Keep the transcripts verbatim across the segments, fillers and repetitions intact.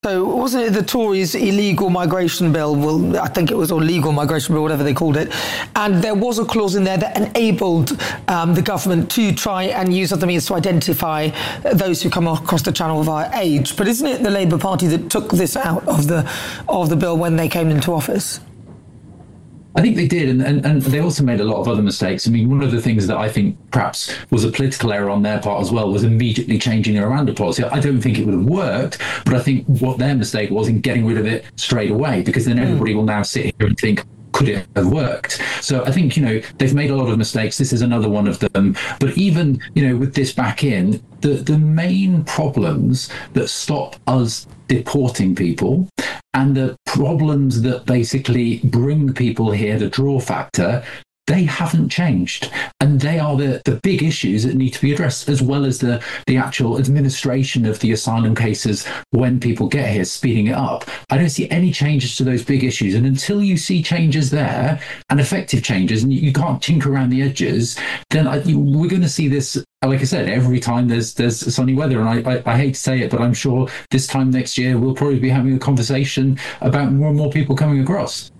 So wasn't it the Tories' illegal migration bill? Well, I think it was, or legal migration bill, whatever they called it. And there was a clause in there that enabled um, the government to try and use other means to identify those who come across the channel via age. But isn't it the Labour Party that took this out of the of the bill when they came into office? I think they did, and, and, and they also made a lot of other mistakes. I mean, one of the things that I think perhaps was a political error on their part as well was immediately changing their Rwanda policy. I don't think it would have worked, but I think what their mistake was in getting rid of it straight away, because then everybody will now sit here and think, could it have worked? So I think, you know, they've made a lot of mistakes. This is another one of them. But even, you know, with this back in, the, the main problems that stop us deporting people and the problems that basically bring people here, the draw factor, they haven't changed. And they are the, the big issues that need to be addressed, as well as the, the actual administration of the asylum cases when people get here, speeding it up. I don't see any changes to those big issues. And until you see changes there, and effective changes, and you, you can't tinker around the edges, then I, you, we're going to see this, like I said, every time there's there's sunny weather. And I, I, I hate to say it, but I'm sure this time next year, we'll probably be having a conversation about more and more people coming across.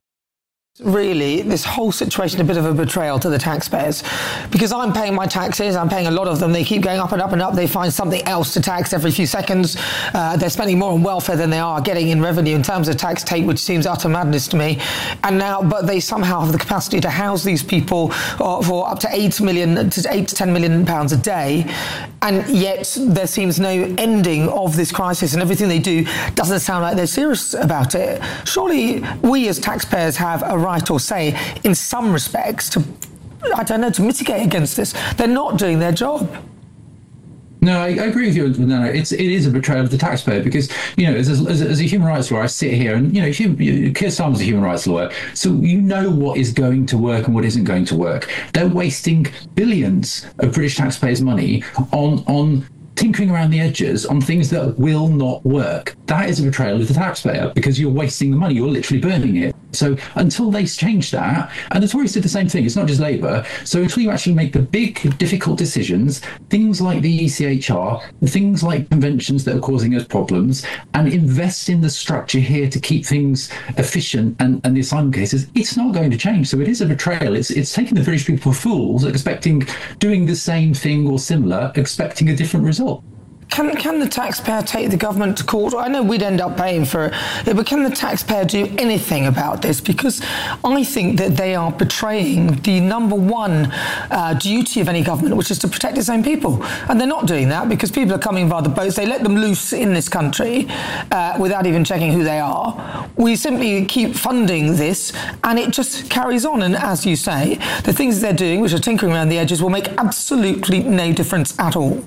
Really, this whole situation a bit of a betrayal to the taxpayers, because I'm paying my taxes, I'm paying a lot of them, they keep going up and up and up, they find something else to tax every few seconds, uh, they're spending more on welfare than they are getting in revenue in terms of tax take, which seems utter madness to me. And now, but they somehow have the capacity to house these people uh, for up to eight million to eight to ten million pounds a day, and yet there seems no ending of this crisis, and everything they do doesn't sound like they're serious about it. Surely we as taxpayers have a right or say in some respects to, I don't know, to mitigate against this. They're not doing their job. No, I, I agree with you. No, no, it's it is a betrayal of the taxpayer, because, you know, as a, as, a, as a human rights lawyer, I sit here and, you know, you, Keir Starmer's a human rights lawyer, so you know what is going to work and what isn't going to work. They're wasting billions of British taxpayers' money on on tinkering around the edges on things that will not work. That is a betrayal of the taxpayer, because you're wasting the money, you're literally burning it. So until they change that, and the Tories did the same thing, it's not just Labour, so until you actually make the big, difficult decisions, things like the E C H R, things like conventions that are causing us problems, and invest in the structure here to keep things efficient and, and the asylum cases, it's not going to change. So it is a betrayal. It's it's taking the British people for fools, expecting, doing the same thing or similar, expecting a different result. Can can the taxpayer take the government to court? I know we'd end up paying for it, but can the taxpayer do anything about this? Because I think that they are betraying the number one uh, duty of any government, which is to protect its own people. And they're not doing that, because people are coming via the boats. They let them loose in this country uh, without even checking who they are. We simply keep funding this, and it just carries on. And as you say, the things they're doing, which are tinkering around the edges, will make absolutely no difference at all.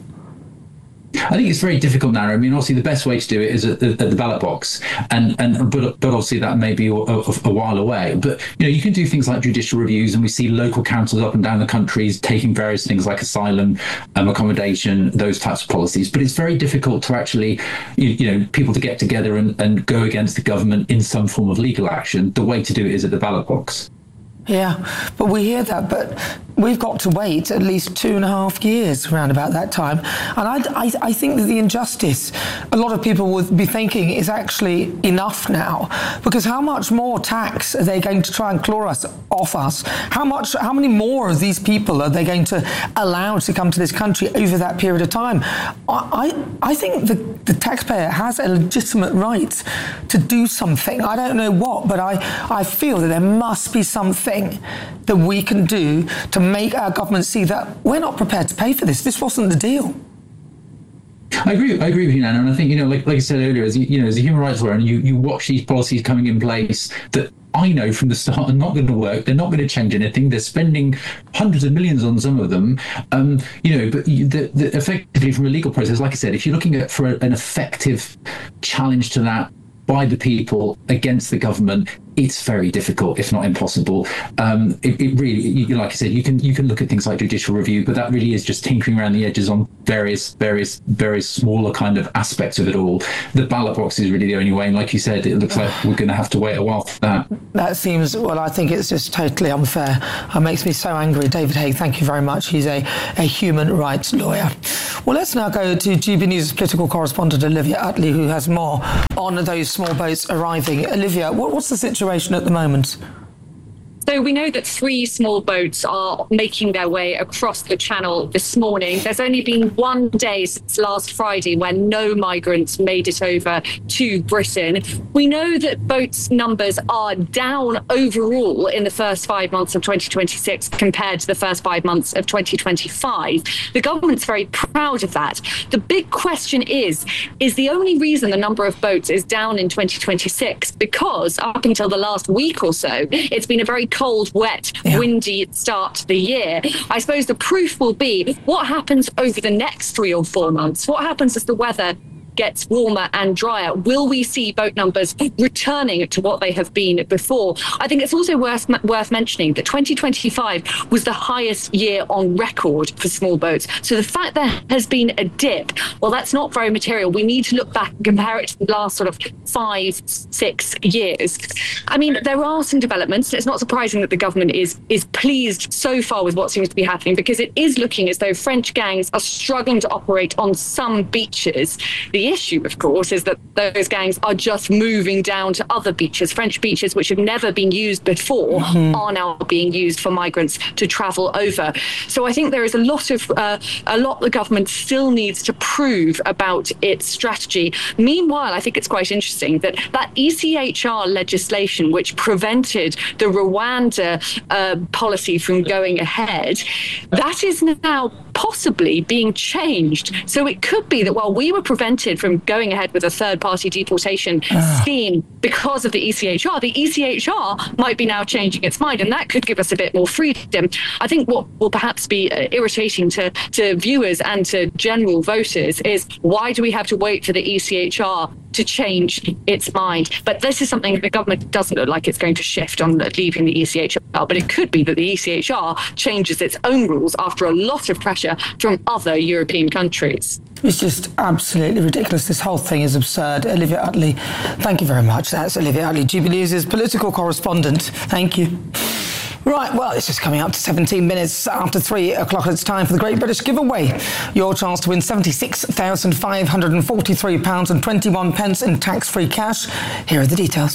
I think it's very difficult now. I mean, obviously, the best way to do it is at the, at the ballot box, and and but but obviously that may be a, a, a while away. But you know, you can do things like judicial reviews, and we see local councils up and down the country taking various things like asylum, um, accommodation, those types of policies. But it's very difficult to actually, you, you know, people to get together and, and go against the government in some form of legal action. The way to do it is at the ballot box. Yeah, but we hear that, but we've got to wait at least two and a half years around about that time. And I, I, I think that the injustice, a lot of people would be thinking, is actually enough now, because how much more tax are they going to try and claw us off us? How much, how many more of these people are they going to allow to come to this country over that period of time? I, I, I think the, the taxpayer has a legitimate right to do something. I don't know what, but I, I feel that there must be something that we can do to make our government see that we're not prepared to pay for this. This wasn't the deal. I agree. I agree with you, Nana. And I think, you know, like like I said earlier, as you, you know, as a human rights lawyer, and you you watch these policies coming in place that I know from the start are not going to work. They're not going to change anything. They're spending hundreds of millions on some of them. Um, you know, but you, the, the, effectively from a legal process, like I said, if you're looking at for a, an effective challenge to that by the people against the government, it's very difficult, if not impossible. Um, it, it really, you, like I said, you can you can look at things like judicial review, but that really is just tinkering around the edges on various, various, very smaller kind of aspects of it all. The ballot box is really the only way, and like you said, it looks like we're going to have to wait a while for that. That seems, well, I think it's just totally unfair. It makes me so angry. David Haigh, thank you very much. He's a, a human rights lawyer. Well, let's now go to G B News' political correspondent Olivia Utley, who has more on those small boats arriving. Olivia, what, what's the situation at the moment? So we know that three small boats are making their way across the channel this morning. There's only been one day since last Friday when no migrants made it over to Britain. We know that boats' numbers are down overall in the first five months of twenty twenty-six compared to the first five months of twenty twenty-five. The government's very proud of that. The big question is, is the only reason the number of boats is down in twenty twenty-six because up until the last week or so, it's been a very cold, wet, yeah. windy start to the year. I suppose the proof will be what happens over the next three or four months. What happens as the weather gets warmer and drier? Will we see boat numbers returning to what they have been before? I think it's also worth worth mentioning that twenty twenty-five was the highest year on record for small boats. So the fact there has been a dip, well, that's not very material. We need to look back and compare it to the last sort of five, six years. I mean, there are some developments. It's not surprising that the government is is pleased so far with what seems to be happening, because it is looking as though French gangs are struggling to operate on some beaches. The issue, of course, is that those gangs are just moving down to other beaches. French beaches which have never been used before mm-hmm. are now being used for migrants to travel over. So I think there is a lot of uh, a lot the government still needs to prove about its strategy. Meanwhile, I think it's quite interesting that that E C H R legislation, which prevented the Rwanda uh, policy from going ahead, that is now possibly being changed. So it could be that while we were prevented from going ahead with a third-party deportation uh. scheme because of the E C H R, the E C H R might be now changing its mind, and that could give us a bit more freedom. I think what will perhaps be uh, irritating to, to viewers and to general voters is, why do we have to wait for the E C H R to change its mind? But this is something that the government doesn't look like it's going to shift on leaving the E C H R, but it could be that the E C H R changes its own rules after a lot of pressure from other European countries. It's just absolutely ridiculous. This whole thing is absurd. Olivia Utley, thank you very much. That's Olivia Utley, G B News' political correspondent. Thank you. Right, well, it's just coming up to seventeen minutes after three o'clock. It's time for the Great British Giveaway. Your chance to win seventy-six thousand five hundred forty-three pounds and twenty-one pence in tax-free cash. Here are the details.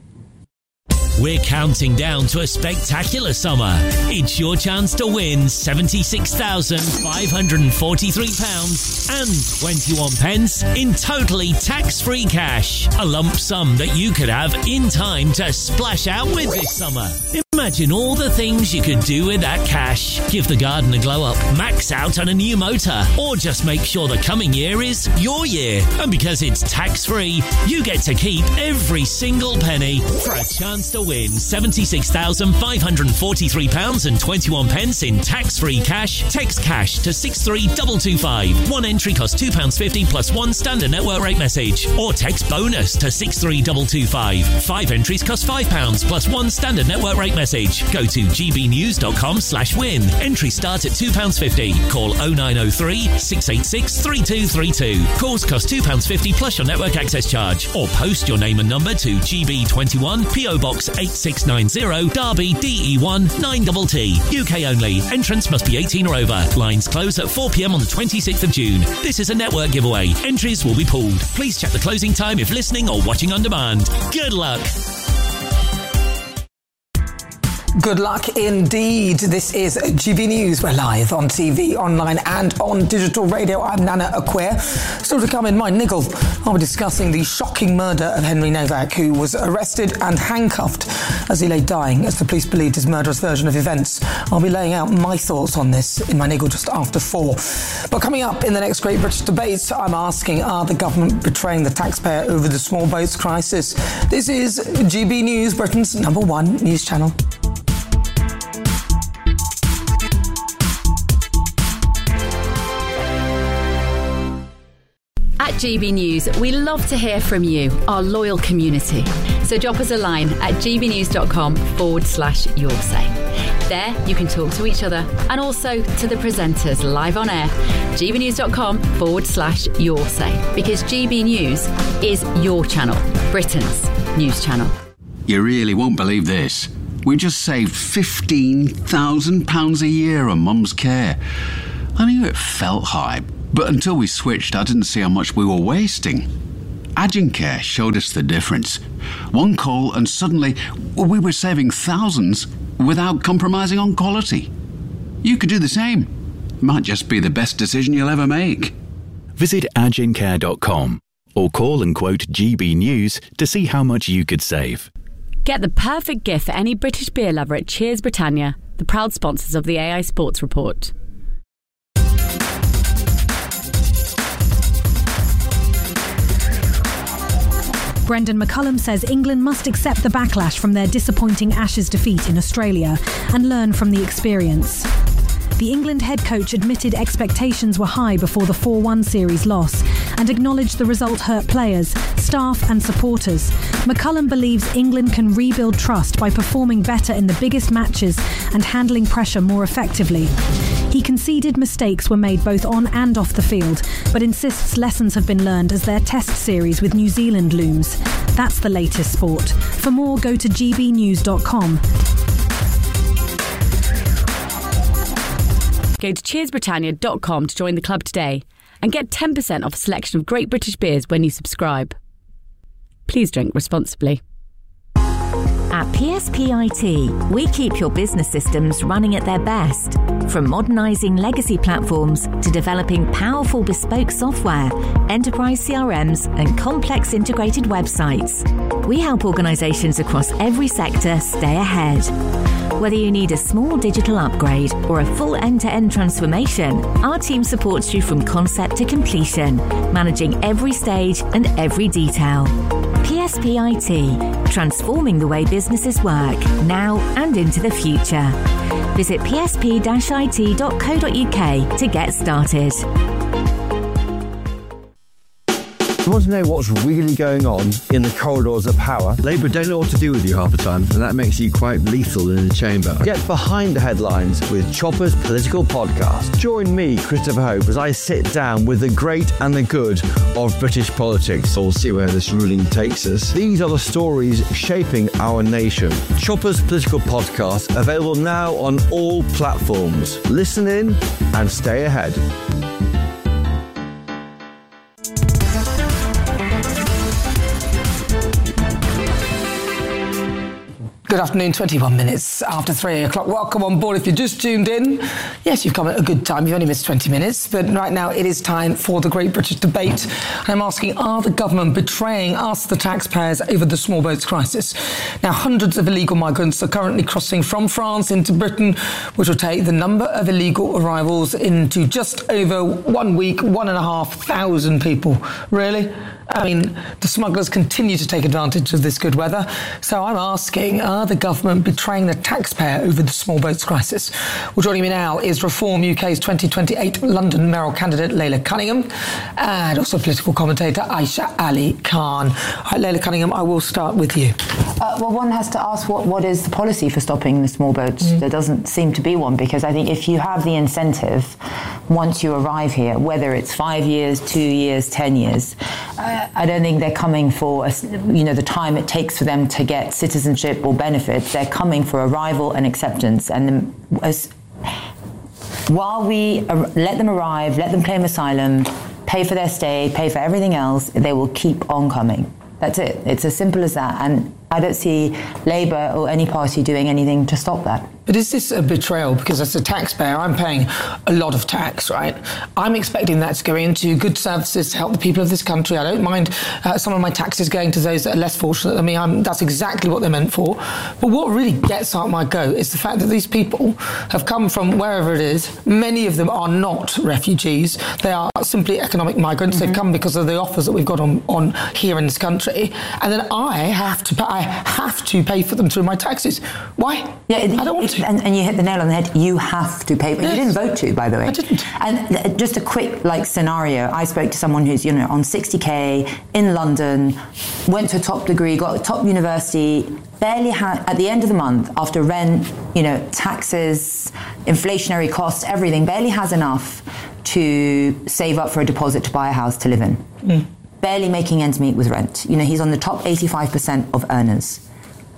We're counting down to a spectacular summer. It's your chance to win seventy-six thousand five hundred forty-three pounds and twenty-one pence in totally tax-free cash. A lump sum that you could have in time to splash out with this summer. Imagine all the things you could do with that cash. Give the garden a glow up, max out on a new motor, or just make sure the coming year is your year. And because it's tax-free, you get to keep every single penny for a chance to win seventy-six thousand five hundred forty-three pounds and twenty-one pence in tax-free cash. Text cash to six three two two five. One entry costs two pounds fifty plus one standard network rate message. Or text bonus to six three two two five. Five entries cost five pounds plus one standard network rate message. Go to gbnews.com slash win. Entries start at two pounds fifty. Call oh nine oh three, six eight six, three two three two. Calls cost two pounds fifty plus your network access charge. Or post your name and number to G B twenty-one, P O Box eight six nine zero, Derby, D E one nine T T. U K only. Entrance must be eighteen or over. Lines close at four p.m. on the twenty-sixth of June. This is a network giveaway. Entries will be pulled. Please check the closing time if listening or watching on demand. Good luck. Good luck indeed. This is G B News. We're live on T V, online and on digital radio. I'm Nana Acquia. Still to come in my niggle, I'll be discussing the shocking murder of Henry Novak, who was arrested and handcuffed as he lay dying as the police believed his murderous version of events. I'll be laying out my thoughts on this in my niggle just after four. But coming up in the next Great British Debate, I'm asking, are the government betraying the taxpayer over the small boats crisis? This is G B News, Britain's number one news channel. At G B News, we love to hear from you, our loyal community. So drop us a line at gbnews.com forward slash your say. There you can talk to each other and also to the presenters live on air. gbnews.com forward slash your say. Because G B News is your channel, Britain's news channel. You really won't believe this. We just saved fifteen thousand pounds a year on Mum's care. I knew it felt high, but until we switched, I didn't see how much we were wasting. Agencare showed us the difference. One call and suddenly we were saving thousands without compromising on quality. You could do the same. Might just be the best decision you'll ever make. Visit agencare dot com or call and quote G B News to see how much you could save. Get the perfect gift for any British beer lover at Cheers Britannia, the proud sponsors of the A I Sports Report. Brendan McCullum says England must accept the backlash from their disappointing Ashes defeat in Australia and learn from the experience. The England head coach admitted expectations were high before the four one series loss and acknowledged the result hurt players, staff and supporters. McCullum believes England can rebuild trust by performing better in the biggest matches and handling pressure more effectively. He conceded mistakes were made both on and off the field, but insists lessons have been learned as their test series with New Zealand looms. That's the latest sport. For more, go to g b news dot com. Go to cheers britannia dot com to join the club today and get ten percent off a selection of great British beers when you subscribe. Please drink responsibly. At P S P I T, we keep your business systems running at their best. From modernising legacy platforms to developing powerful bespoke software, enterprise C R Ms and complex integrated websites. We help organisations across every sector stay ahead. Whether you need a small digital upgrade or a full end-to-end transformation, our team supports you from concept to completion, managing every stage and every detail. P S P I T, transforming the way businesses work, now and into the future. Visit p s p dash i t dot co dot u k to get started. You want to know what's really going on in the corridors of power? Labour don't know what to do with you half the time, and that makes you quite lethal in the chamber. Get behind the headlines with Chopper's Political Podcast. Join me, Christopher Hope, as I sit down with the great and the good of British politics. We'll see where this ruling takes us. These are the stories shaping our nation. Chopper's Political Podcast, available now on all platforms. Listen in and stay ahead. Good afternoon, twenty-one minutes after three o'clock. Welcome on board if you just tuned in. Yes, you've come at a good time. You've only missed twenty minutes, but right now it is time for the Great British Debate. I'm asking, are the government betraying us, the taxpayers, over the small boats crisis? Now, hundreds of illegal migrants are currently crossing from France into Britain, which will take the number of illegal arrivals into just over one week, one and a half thousand people. Really? I mean, the smugglers continue to take advantage of this good weather. So I'm asking, are the government betraying the taxpayer over the small boats crisis? Well, joining me now is Reform U K's twenty twenty-eight London mayoral candidate Leila Cunningham and also political commentator Aisha Ali Khan. All right, Leila Cunningham, I will start with you. Uh, well, one has to ask what, what is the policy for stopping the small boats? Mm. There doesn't seem to be one, because I think if you have the incentive once you arrive here, whether it's five years, two years, ten years, uh, I don't think they're coming for, a, you know, the time it takes for them to get citizenship or benefits. They're coming for arrival and acceptance. And the, as, while we ar- let them arrive, let them claim asylum, pay for their stay, pay for everything else, they will keep on coming. That's it. It's as simple as that. And I don't see Labour or any party doing anything to stop that. But is this a betrayal? Because as a taxpayer, I'm paying a lot of tax, right? I'm expecting that to go into good services to help the people of this country. I don't mind uh, some of my taxes going to those that are less fortunate than me. I'm, that's exactly what they're meant for. But what really gets out my goat is the fact that these people have come from wherever it is. Many of them are not refugees. They are simply economic migrants. Mm-hmm. They've come because of the offers that we've got on, on here in this country. country, and then I have to pay, I have to pay for them through my taxes. Why? Yeah, I don't want to. And, and you hit the nail on the head. You have to pay. But yes. You didn't vote to, by the way. I didn't. And just a quick like scenario. I spoke to someone who's you know on sixty K in London, went to a top degree, got a top university. Barely had at the end of the month after rent, you know, taxes, inflationary costs, everything. Barely has enough to save up for a deposit to buy a house to live in. Mm. Barely making ends meet with rent. You know, he's on the top eighty-five percent of earners.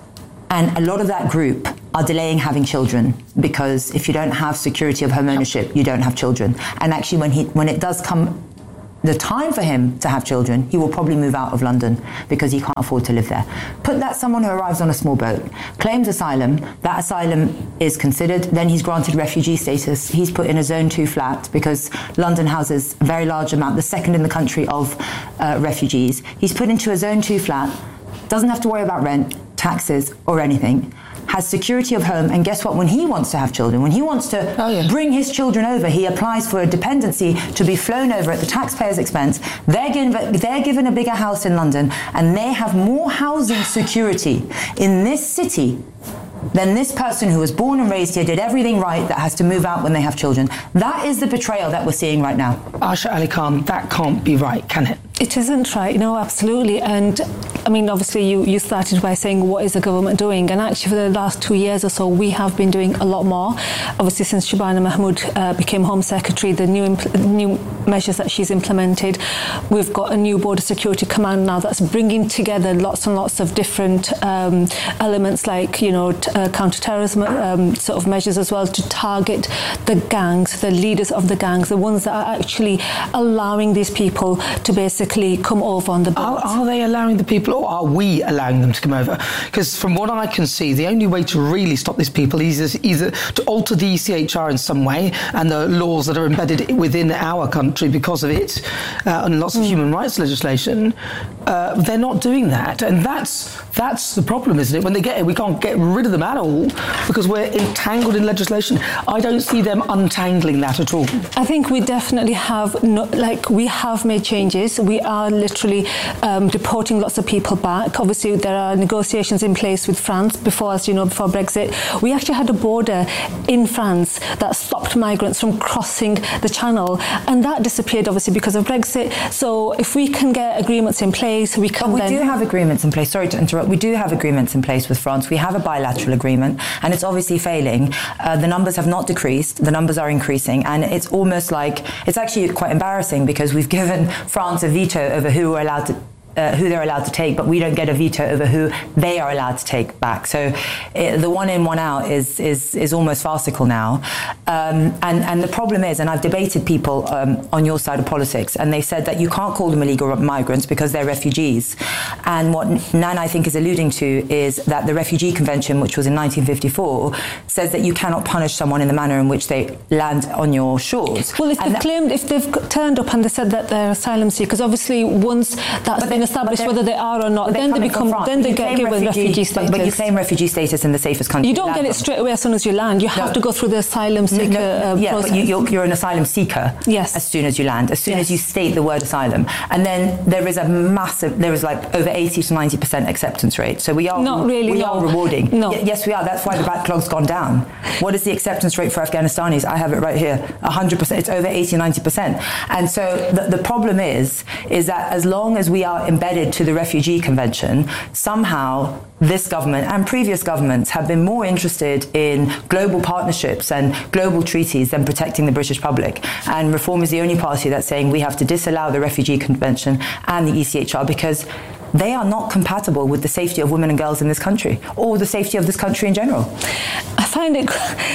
And a lot of that group are delaying having children because if you don't have security of home ownership, you don't have children. And actually when he when it does come the time for him to have children, he will probably move out of London because he can't afford to live there. Put that someone who arrives on a small boat, claims asylum, that asylum is considered, then he's granted refugee status, he's put in a zone two flat because London houses a very large amount, the second in the country of uh, refugees. He's put into a zone two flat, doesn't have to worry about rent, taxes or anything, has security of home, and guess what? When he wants to have children, when he wants to oh, yeah. bring his children over, he applies for a dependency to be flown over at the taxpayer's expense. They're given, they're given a bigger house in London, and they have more housing security in this city than this person who was born and raised here, did everything right, that has to move out when they have children. That is the betrayal that we're seeing right now. Asha Ali Khan, that can't be right, can it? It isn't right, no, absolutely. And I mean, obviously, you, you started by saying, what is the government doing? And actually, for the last two years or so, we have been doing a lot more. Obviously, since Shabana Mahmood uh, became Home Secretary, the new impl- new measures that she's implemented, we've got a new Border Security Command now that's bringing together lots and lots of different um, elements like, you know, t- uh, counter-terrorism um, sort of measures as well to target the gangs, the leaders of the gangs, the ones that are actually allowing these people to basically come over on the boat. Are, are they allowing the people, or are we allowing them to come over? Because from what I can see, the only way to really stop these people is either to alter the E C H R in some way and the laws that are embedded within our country because of it, uh, and lots of mm. human rights legislation. Uh, they're not doing that, and that's that's the problem, isn't it? When they get here, we can't get rid of them at all because we're entangled in legislation. I don't see them untangling that at all. I think we definitely have, no, like, we have made changes. We are literally um, deporting lots of people back. Obviously, there are negotiations in place with France before, as you know, before Brexit. We actually had a border in France that stopped migrants from crossing the channel, and that disappeared, obviously, because of Brexit. So if we can get agreements in place, we can But we then... do have agreements in place. Sorry to interrupt. We do have agreements in place with France. We have a bilateral agreement, and it's obviously failing. Uh, the numbers have not decreased. The numbers are increasing, and it's almost like, it's actually quite embarrassing because we've given France a veto over who we're allowed to Uh, who they're allowed to take, but we don't get a veto over who they are allowed to take back. So it, the one in, one out is is is almost farcical now. Um, and and the problem is, and I've debated people um, on your side of politics, and they said that you can't call them illegal migrants because they're refugees. And what Nan, I think, is alluding to is that the Refugee Convention, which was in nineteen fifty-four, says that you cannot punish someone in the manner in which they land on your shores. Well, if and they've that, claimed, if they've turned up and they said that they're asylum seekers, obviously once that's been established whether they are or not, then they become, then they get given refugee, refugee status. But, but you claim refugee status in the safest country. You don't get it straight away as soon as you land. You have no. to go through the asylum seeker no, no, uh, yeah, process. But you, you're, you're an asylum seeker yes. as soon as you land, as soon yes. as you state the word asylum. And then there is a massive, there is like over eighty to ninety percent acceptance rate. So we are, Not really, we no. are rewarding. No. Y- yes, we are. That's why the backlog's gone down. What is the acceptance rate for Afghanistanis? I have it right here, one hundred percent. It's over eighty, ninety percent. And so the, the problem is, is that as long as we are embedded to the Refugee Convention, somehow this government and previous governments have been more interested in global partnerships and global treaties than protecting the British public. And Reform is the only party that's saying we have to disallow the Refugee Convention and the E C H R because they are not compatible with the safety of women and girls in this country or the safety of this country in general. I find it,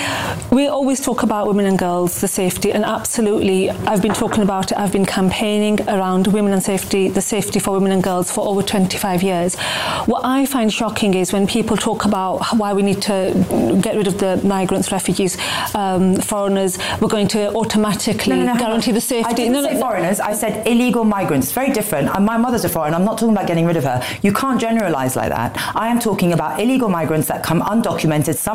we always talk about women and girls, the safety, and absolutely, I've been talking about it, I've been campaigning around women and safety, the safety for women and girls for over twenty-five years. What I find shocking is when people talk about why we need to get rid of the migrants, refugees, um, foreigners, we're going to automatically no, no, no, guarantee the safety. I didn't no, say no, foreigners, I said illegal migrants. It's very different. My mother's a foreigner, I'm not talking about getting rid of her. You can't generalise like that. I am talking about illegal migrants that come undocumented, some of which have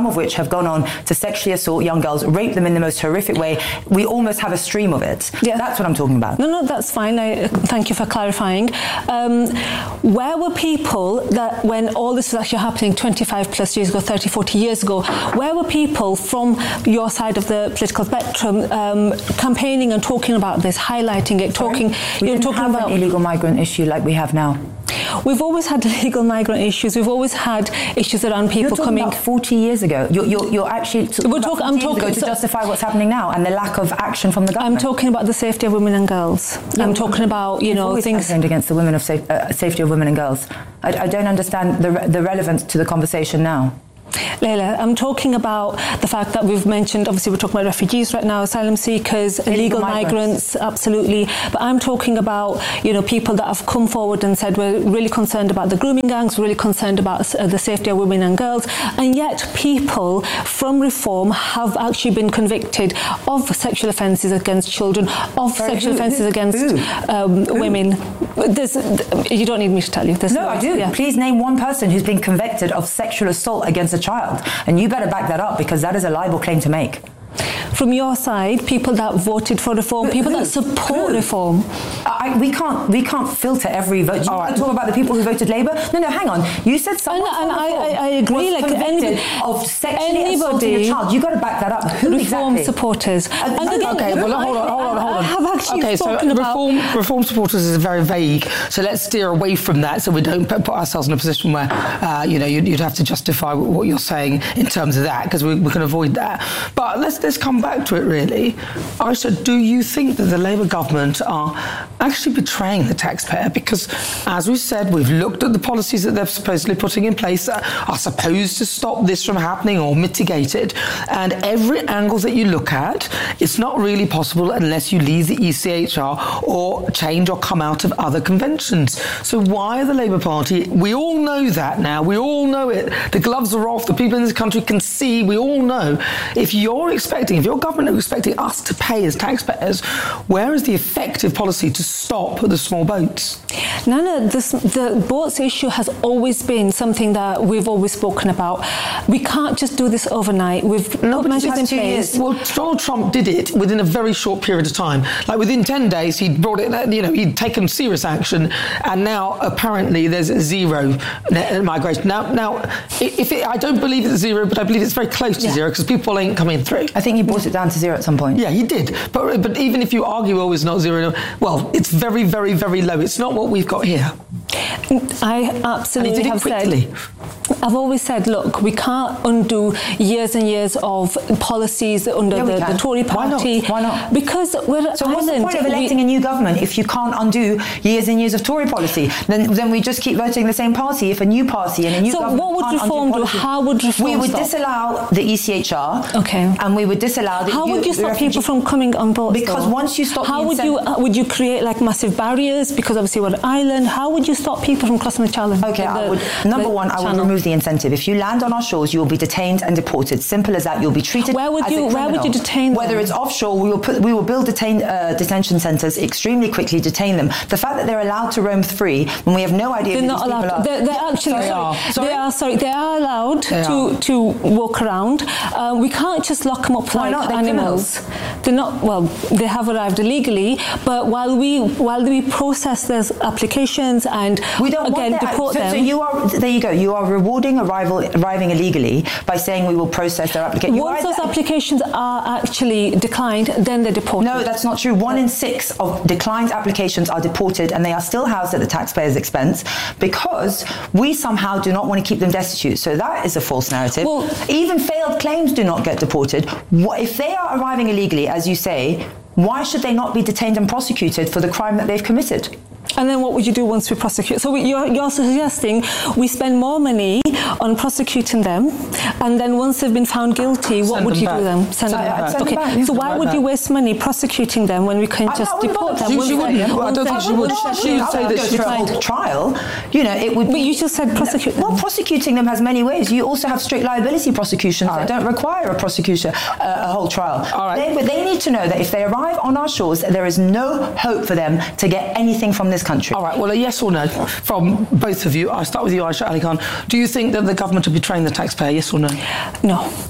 have gone on to sexually assault young girls, rape them in the most horrific way. We almost have a stream of it. Yeah. That's what I'm talking about. No, no, that's fine. I, thank you for clarifying. Um, where were people that when all this was actually happening twenty-five plus years ago, thirty, forty years ago, where were people from your side of the political spectrum um, campaigning and talking about this, highlighting it, talking, we you know, didn't talking have about an illegal migrant issue like we have now. We've always had illegal migrant issues. We've always had issues around people you're talking coming. About forty years ago. You're, you're, you're actually talking We're talk, I'm talking ago to so, justify what's happening now and the lack of action from the government. I'm talking about the safety of women and girls. Yeah, I'm talking about you know things campaigned against the women of safe, uh, safety of women and girls. I, I don't understand the the relevance to the conversation now. Leila, I'm talking about the fact that we've mentioned, obviously we're talking about refugees right now, asylum seekers, illegal, illegal migrants. migrants, absolutely. But I'm talking about, you know, people that have come forward and said we're really concerned about the grooming gangs, we're really concerned about uh, the safety of women and girls, and yet people from Reform have actually been convicted of sexual offences against children, of Sorry, sexual who, offences who, against who? Um, who? women. There's, you don't need me to tell you this. No, I do. Yeah. Please name one person who's been convicted of sexual assault against a child, and you better back that up because that is a liable claim to make. From your side, people that voted for reform, people that support reform. I, we can't we can't filter every vote. You right. talk about the people who voted Labour? No, no, hang on. You said someone and, and I, I, I agree. Like convicted of sexually assaulting a child. You got to back that up. Who reform exactly? supporters. And, and again, okay, well, hold on, hold on, hold on. I have actually okay, spoken so about reform, reform supporters is very vague. So let's steer away from that, so we don't put, put ourselves in a position where uh, you know you'd, you'd have to justify what you're saying in terms of that, because we, we can avoid that. But let's let's come back to it really. Aisha, do you think that the Labour government are actually betraying the taxpayer? Because, as we said, we've looked at the policies that they're supposedly putting in place that are supposed to stop this from happening or mitigate it. And every angle that you look at, it's not really possible unless you leave the E C H R or change or come out of other conventions. So why are the Labour Party, we all know that now, we all know it, the gloves are off, the people in this country can see, we all know. If you're expecting, if your government is expecting us to pay as taxpayers, where is the effective policy to stop the small boats? No, no, this, the boats issue has always been something that we've always spoken about. We can't just do this overnight. We've no, put measures in place. Well, Donald Trump did it within a very short period of time. Like within ten days, he'd brought it, you know, he'd taken serious action, and now apparently there's zero migration. Now, now, if it, I don't believe it's zero, but I believe it's very close to yeah. zero because people ain't coming through. I think he brought it down to zero at some point. Yeah, he did. But but even if you argue, oh, it's not zero, well, it's very, very, very low. It's not what we've got here. I absolutely have quickly. said, I've always said, look, we can't undo years and years of policies under yeah, the, the Tory party. Why not? Why not? Because we're So Ireland, what's the point of electing we, a new government if you can't undo years and years of Tory policy? Then then we just keep voting the same party if a new party and a new so government what would can't reform undo do? How would reform We would stop? disallow the E C H R. Okay. And we would disallow the How would you stop refugee- people from coming on board? Because though? once you stop How the would you uh, would you create like massive barriers? Because obviously we're an island. How would you stop people from crossing the channel? Okay, the, I would, number one, I would remove the incentive. If you land on our shores, you will be detained and deported. Simple as that. You'll be treated where would as you, a criminal. Where would you detain them? Whether it's offshore, we will put, we will build detain, uh, detention centres extremely quickly, detain them. The fact that they're allowed to roam free when we have no idea they're who not these allowed. people are. They're, they're actually sorry, sorry, sorry? They are sorry. They are allowed they to are. to walk around. Uh, we can't just lock them up Why like not? They're animals. criminals. They're not. Well, they have arrived illegally, but while we while we process their applications and we don't again want that. deport so, them. So you are there. You go. You are rewarding arrival, arriving illegally by saying we will process their application. Once those applications are actually declined, then they're deported. No, that's not true. One in six of declined applications are deported, and they are still housed at the taxpayer's expense because we somehow do not want to keep them destitute. So that is a false narrative. Well, even failed claims do not get deported. What, if they are arriving illegally, as you say, why should they not be detained and prosecuted for the crime that they've committed? And then what would you do once we prosecute? So you're, you're suggesting we spend more money on prosecuting them, and then once they've been found guilty, what send would you back. do them? Send So, them back. send okay. them back, yeah. So why Right would back. you waste money prosecuting them when we can I- just I wouldn't deport bother. them? She- Once she they- wouldn't. Well, I once don't they- think she would. once She they- would say I that go she through a can't. whole trial. You know, it would. But you just said prosecute them. Well, prosecuting them has many ways. You also have strict liability prosecutions Right. that don't require a prosecution, uh, a whole trial. All right. They, but they need to know that if they arrive on our shores, there is no hope for them to get anything from this country. All right, well, a yes or no from both of you. I'll start with you, Aisha Ali Khan. Do you think that the government are betraying the taxpayer, yes or no? No.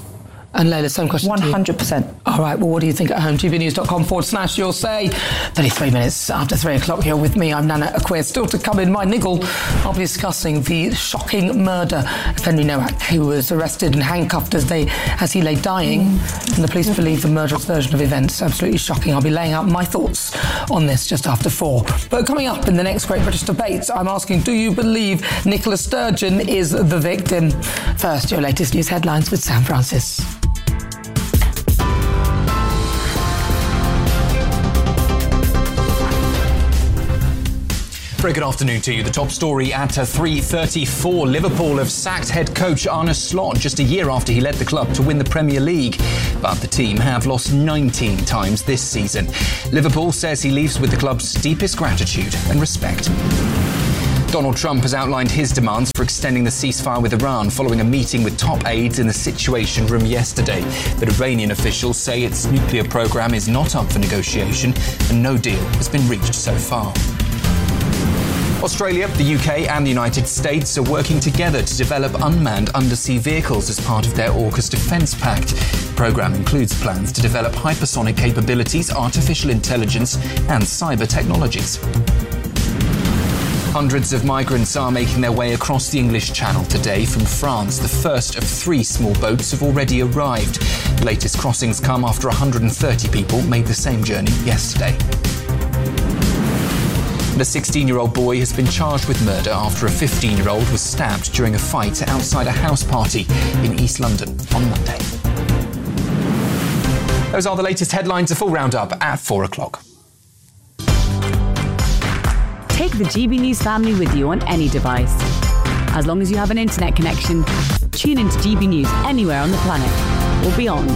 And Layla, same question one hundred percent. All right, well, what do you think at home? gbnews.com forward slash your say. thirty-three minutes after three o'clock here with me. I'm Nana Aquia. Still to come in my niggle, I'll be discussing the shocking murder of Henry Nowak, who was arrested and handcuffed as they as he lay dying. Mm. And the police believe the murderous version of events. Absolutely shocking. I'll be laying out my thoughts on this just after four. But coming up in the next Great British Debate, I'm asking, do you believe Nicola Sturgeon is the victim? First, your latest news headlines with Sam Francis. Very good afternoon to you. The top story at three thirty-four. Liverpool have sacked head coach Arne Slot just a year after he led the club to win the Premier League. But the team have lost nineteen times this season. Liverpool says he leaves with the club's deepest gratitude and respect. Donald Trump has outlined his demands for extending the ceasefire with Iran following a meeting with top aides in the Situation Room yesterday. But Iranian officials say its nuclear program is not up for negotiation and no deal has been reached so far. Australia, the U K and the United States are working together to develop unmanned undersea vehicles as part of their AUKUS Defence Pact. The programme includes plans to develop hypersonic capabilities, artificial intelligence and cyber technologies. Hundreds of migrants are making their way across the English Channel today from France. The first of three small boats have already arrived. The latest crossings come after one hundred thirty people made the same journey yesterday. A sixteen-year-old boy has been charged with murder after a fifteen-year-old was stabbed during a fight outside a house party in East London on Monday. Those are the latest headlines. A full roundup at four o'clock. Take the G B News family with you on any device. As long as you have an internet connection, tune into G B News anywhere on the planet or beyond.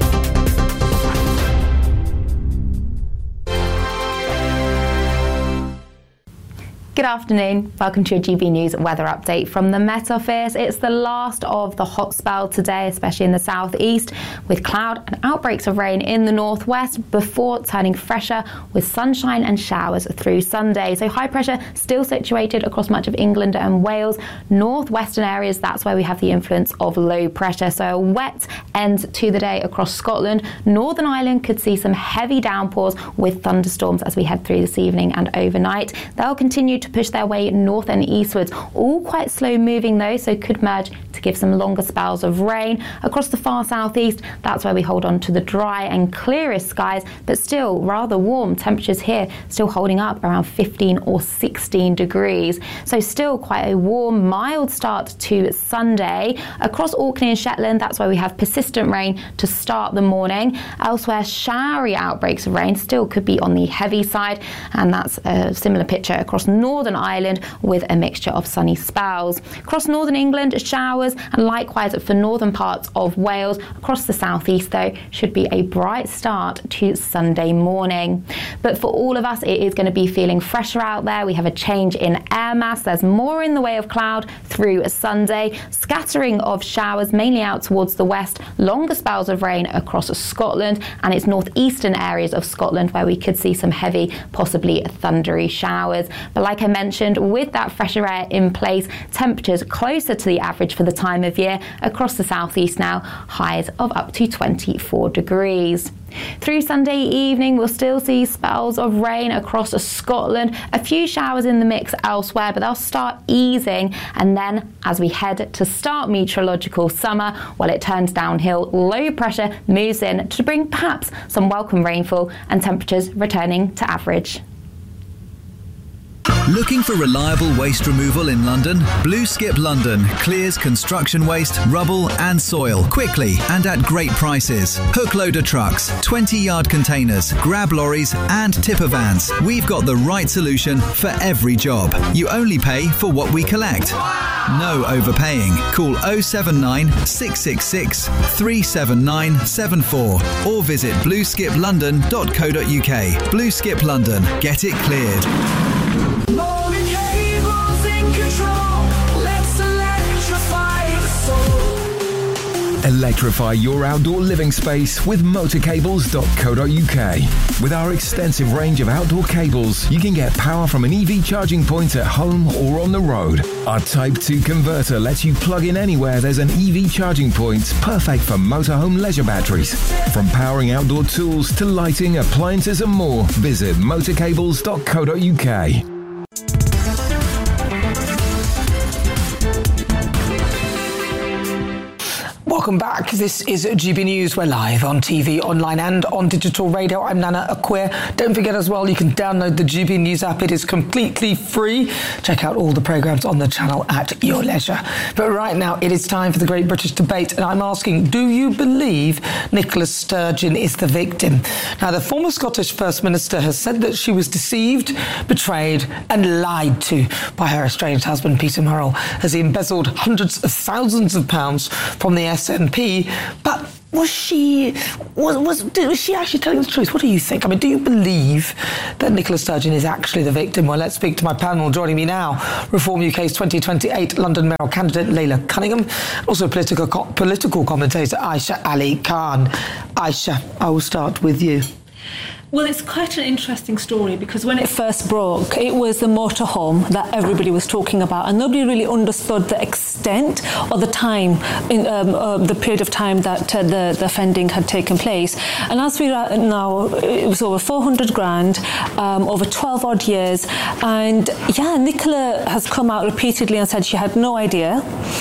Good afternoon. Welcome to your G B News weather update from the Met Office. It's the last of the hot spell today, especially in the southeast, with cloud and outbreaks of rain in the northwest before turning fresher with sunshine and showers through Sunday. So high pressure still situated across much of England and Wales. Northwestern areas, that's where we have the influence of low pressure. So a wet end to the day across Scotland. Northern Ireland could see some heavy downpours with thunderstorms as we head through this evening and overnight. They'll continue to to push their way north and eastwards. All quite slow moving though, so could merge to give some longer spells of rain. Across the far southeast, that's where we hold on to the dry and clearest skies, but still rather warm. Temperatures here still holding up around fifteen or sixteen degrees. So still quite a warm, mild start to Sunday. Across Orkney and Shetland, that's where we have persistent rain to start the morning. Elsewhere, showery outbreaks of rain still could be on the heavy side, and that's a similar picture across Northern Ireland with a mixture of sunny spells. Across northern England, showers, and likewise for northern parts of Wales. Across the southeast, though, should be a bright start to Sunday morning. But for all of us, it is going to be feeling fresher out there. We have a change in air mass. There's more in the way of cloud through Sunday. Scattering of showers mainly out towards the west. Longer spells of rain across Scotland and its northeastern areas of Scotland, where we could see some heavy, possibly thundery showers. But like I mentioned, with that fresher air in place, temperatures closer to the average for the time of year across the southeast now, highs of up to twenty-four degrees. Through Sunday evening, we'll still see spells of rain across Scotland. A few showers in the mix elsewhere, but they'll start easing. And then as we head to start meteorological summer, while it turns downhill, low pressure moves in to bring perhaps some welcome rainfall and temperatures returning to average. Looking for reliable waste removal in London? Blue Skip London clears construction waste, rubble and soil quickly and at great prices. Hook loader trucks, twenty yard containers, grab lorries and tipper vans. We've got the right solution for every job. You only pay for what we collect. No overpaying. Call oh seven nine, six six six, three seven nine seven four or visit blue skip london dot co dot uk. Blue Skip London. Get it cleared. Electrify your outdoor living space with motor cables dot co dot uk. With our extensive range of outdoor cables, you can get power from an E V charging point at home or on the road. Our Type two converter lets you plug in anywhere there's an E V charging point, perfect for motorhome leisure batteries. From powering outdoor tools to lighting, appliances and more, visit motor cables dot co dot uk. Welcome back. This is G B News. We're live on T V, online and on digital radio. I'm Nana Acquia. Don't forget as well, you can download the G B News app. It is completely free. Check out all the programmes on the channel at your leisure. But right now, it is time for the Great British Debate, and I'm asking, do you believe Nicola Sturgeon is the victim? Now, the former Scottish First Minister has said that she was deceived, betrayed and lied to by her estranged husband, Peter Murrell, as he embezzled hundreds of thousands of pounds from the S N P. But was she was, was was she actually telling the truth? What do you think? I mean, do you believe that Nicola Sturgeon is actually the victim? Well, let's speak to my panel. Joining me now, Reform U K's twenty twenty-eight London mayoral candidate Leila Cunningham, also political co- political commentator Aisha Ali Khan. Aisha, I will start with you. Well, it's quite an interesting story because when it first broke, it was the motorhome that everybody was talking about, and nobody really understood the extent or the time, in um, uh, the period of time that uh, the, the offending had taken place. And as we are now, it was over four hundred grand, um, over twelve odd years. And yeah, Nicola has come out repeatedly and said she had no idea.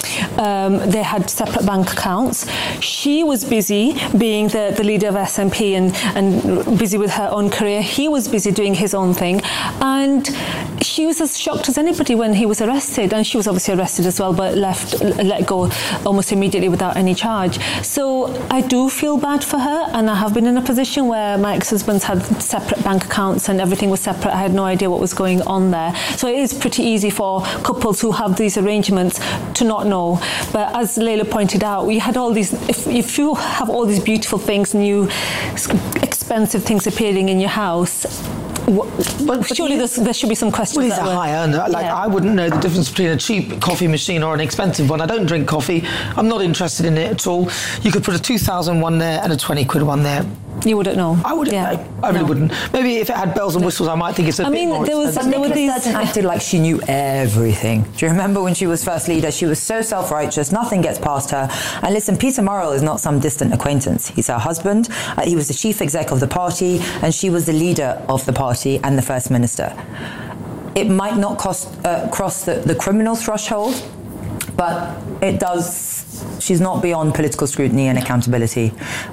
Um, they had separate bank accounts. She was busy being the, the leader of S N P and, and busy with her own career. He was busy doing his own thing, and she was as shocked as anybody when he was arrested, and she was obviously arrested as well, but left let go almost immediately without any charge. So I do feel bad for her, and I have been in a position where my ex-husband's had separate bank accounts and everything was separate. I had no idea what was going on there. So it is pretty easy for couples who have these arrangements to not know. But as Leila pointed out, we had all these, if, if you have all these beautiful things, new expensive things appearing in your house, What, but surely he, there should be some questions. Well, he's a high earner. Like, yeah. I wouldn't know the difference between a cheap coffee machine or an expensive one. I don't drink coffee. I'm not interested in it at all. You could put a two thousand one there and a twenty quid one there. You wouldn't know. I wouldn't yeah. know. I really no. wouldn't. Maybe if it had bells and whistles, I might think it's a I bit mean, more there was, expensive. there were these... Sturgeon acted like she knew everything. Do you remember when she was first leader? She was so self-righteous, nothing gets past her. And listen, Peter Murrell is not some distant acquaintance. He's her husband. Uh, he was the chief exec of the party, and she was the leader of the party and the first minister. It might not cost, uh, cross the, the criminal threshold, but it does. She's not beyond political scrutiny and accountability.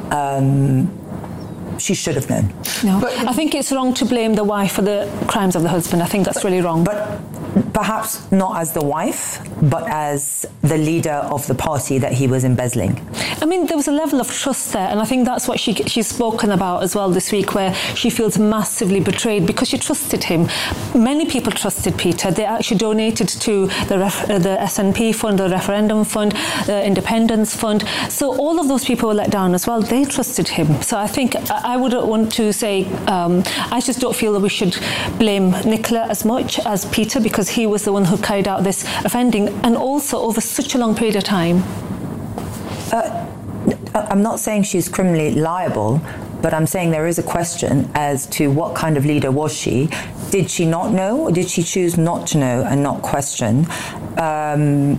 Um, she should have known. No, but I think it's wrong to blame the wife for the crimes of the husband. I think that's but, really wrong. But perhaps not as the wife, but as the leader of the party that he was embezzling. I mean, there was a level of trust there, and I think that's what she she's spoken about as well this week, where she feels massively betrayed because she trusted him. Many people trusted Peter. They actually donated to the ref, uh, the S N P fund, the referendum fund, the independence fund. So all of those people were let down as well. They trusted him. So I think I, I would want to say um, I just don't feel that we should blame Nicola as much as Peter, because he was the one who carried out this offending, and also over such a long period of time. Uh, I'm not saying she's criminally liable, but I'm saying there is a question as to what kind of leader was she. Did she not know, or did she choose not to know and not question? Um,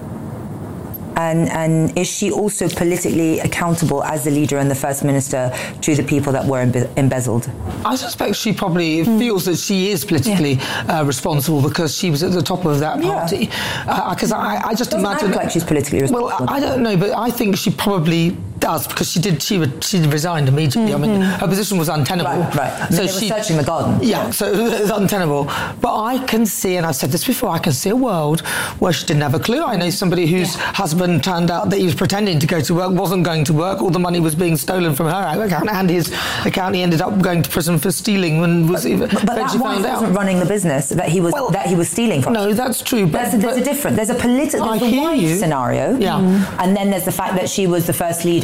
And, and is she also politically accountable as the leader and the first minister to the people that were embe- embezzled? I suspect she probably mm. feels that she is politically yeah. uh, responsible because she was at the top of that party. Because yeah. uh, I, I just Doesn't imagine... act like she's politically responsible. Well, I, I don't know, but I think she probably does, because she did. She would, she resigned immediately. Mm-hmm. I mean, her position was untenable. Right, right. I mean, so they were she, searching the garden. Yeah, yeah, so it was untenable. But I can see, and I've said this before, I can see a world where she didn't have a clue. I know somebody whose yeah. husband turned out that he was pretending to go to work, wasn't going to work. All the money was being stolen from her account, and his account. He ended up going to prison for stealing when was but, even, but that wife wasn't running the business that he was well, that he was stealing from. No, that's true. But there's a, there's but a difference. There's a political wife you. scenario, yeah, mm-hmm. and then there's the fact that she was the first leader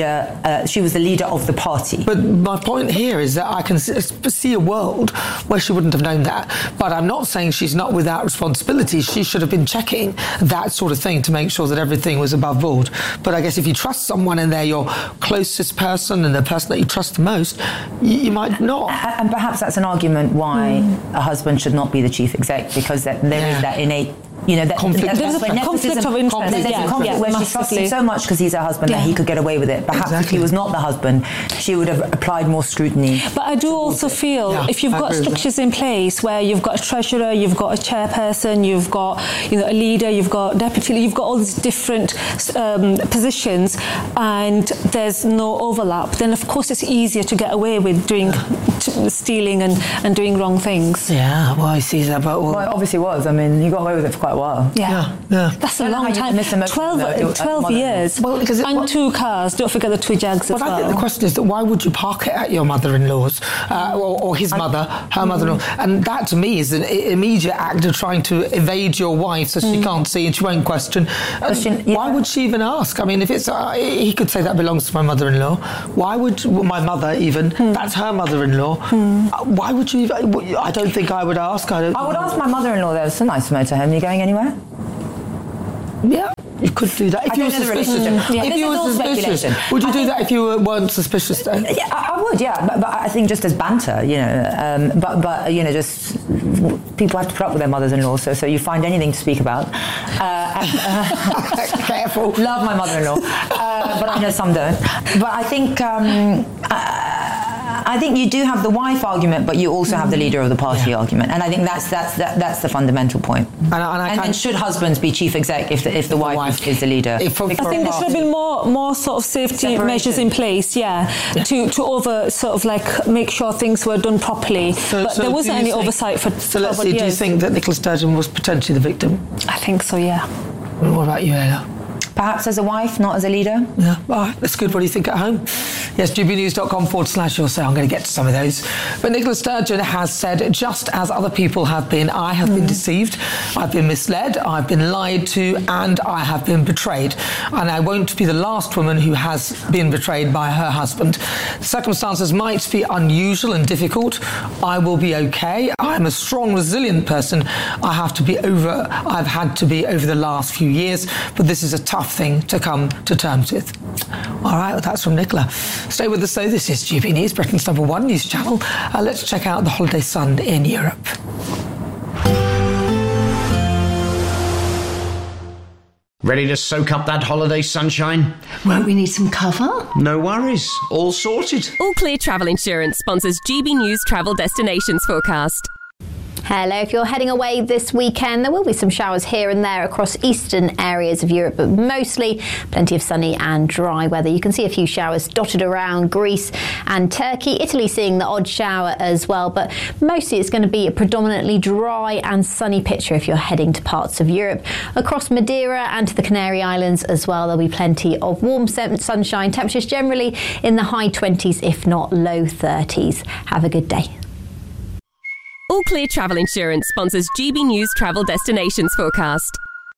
leader. Uh, she was the leader of the party. But my point here is that I can see a world where she wouldn't have known that. But I'm not saying she's not without responsibility. She should have been checking that sort of thing to make sure that everything was above board. But I guess if you trust someone and they're your closest person and the person that you trust the most, you, you might not. And perhaps that's an argument why mm. a husband should not be the chief exec, because that, there yeah. is that innate, you know, that conflict. There's a conflict of interest. There's yeah. a conflict yeah. where Massively. she trusts him so much because he's her husband yeah. that he could get away with it. Perhaps exactly. if he was not the husband, she would have applied more scrutiny. But I do also feel yeah, if you've I got structures in place where you've got a treasurer, you've got a chairperson, you've got, you know, a leader, you've got deputy, you've got all these different um, positions, and there's no overlap, then of course it's easier to get away with doing t- stealing and, and doing wrong things. Yeah, well, I see that, but well, well, it obviously was. I mean, he got away with it for quite a while. Yeah. yeah. Yeah. That's a long time. twelve, twelve years. Well, because it, and well, two cars. Don't forget the two Jags as well. Well, I think the question is that why would you park it at your mother-in-law's uh, or, or his mother, her mother-in-law? And that to me is an immediate act of trying to evade your wife so she mm. can't see and she won't question. question yeah. Why would she even ask? I mean, if it's uh, he could say that belongs to my mother-in-law. Why would well, my mother even? Mm. That's her mother-in-law. Mm. Uh, why would you? Even, I don't think I would ask. I don't. I would ask my mother-in-law. There was so nice to know to him. Are you going anywhere? Yeah, you could do that if I you were suspicious. Mm, yeah. If you were suspicious, would you I do that if you were, weren't suspicious? Though? Yeah, I, I would. Yeah, but, but I think just as banter, you know. Um, but but you know, just people have to put up with their mothers-in-law, so so you find anything to speak about. Uh, uh, Careful. Love my mother-in-law, uh, but I know some don't. But I think. Um, uh, I think you do have the wife argument, but you also have the leader of the party yeah. argument, and I think that's that's that, that's the fundamental point. And, and, I and, and should husbands be chief exec if the, if the wife, wife is the leader? If, I think there should have been more more sort of safety Separation. measures in place, yeah, yeah, to to over sort of like make sure things were done properly. So, but so there wasn't any think, oversight for. So let's see. Years. Do you think that Nicola Sturgeon was potentially the victim? I think so. Yeah. What about you, Ella? Perhaps as a wife, not as a leader. Yeah, all right, that's good. What do you think at home? Yes, gbnews.com forward slash your say. I'm going to get to some of those. But Nicola Sturgeon has said, just as other people have been, I have mm. been deceived, I've been misled, I've been lied to, and I have been betrayed. And I won't be the last woman who has been betrayed by her husband. Circumstances might be unusual and difficult. I will be okay. I'm a strong, resilient person. I have to be over, I've had to be over the last few years, but this is a tough thing to come to terms with. All right, well, that's from Nicola. Stay with us though. This is G B News, Britain's number one news channel. Uh, let's check out the holiday sun in Europe. Ready to soak up that holiday sunshine? Won't we need some cover? No worries. All sorted. All Clear Travel Insurance sponsors G B News Travel Destinations Forecast. Hello, if you're heading away this weekend, there will be some showers here and there across eastern areas of Europe, but mostly plenty of sunny and dry weather. You can see a few showers dotted around Greece and Turkey, Italy seeing the odd shower as well, but mostly it's going to be a predominantly dry and sunny picture if you're heading to parts of Europe. Across Madeira and to the Canary Islands as well, there'll be plenty of warm sunshine, temperatures generally in the high twenties, if not low thirties. Have a good day. All Clear Travel Insurance sponsors G B News Travel Destinations Forecast.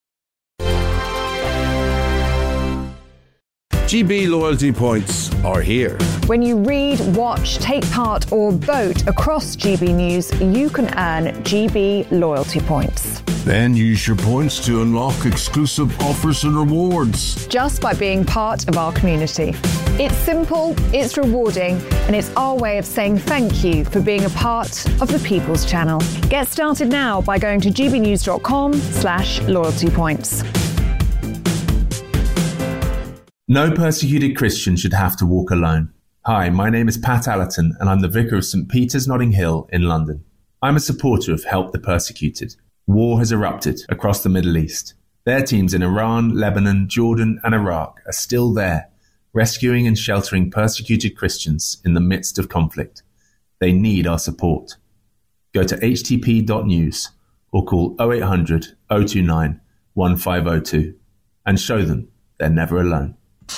G B loyalty points are here. When you read, watch, take part or vote across G B News, you can earn G B loyalty points. Then use your points to unlock exclusive offers and rewards. Just by being part of our community. It's simple, it's rewarding, and it's our way of saying thank you for being a part of the People's Channel. Get started now by going to gbnews.com slash loyalty points. No persecuted Christian should have to walk alone. Hi, my name is Pat Allerton, and I'm the Vicar of St Peter's Notting Hill in London. I'm a supporter of Help the Persecuted. War has erupted across the Middle East. Their teams in Iran, Lebanon, Jordan, and Iraq are still there, rescuing and sheltering persecuted Christians in the midst of conflict. They need our support. Go to h t p dot news or call oh eight hundred, oh two nine, one five oh two and show them they're never alone.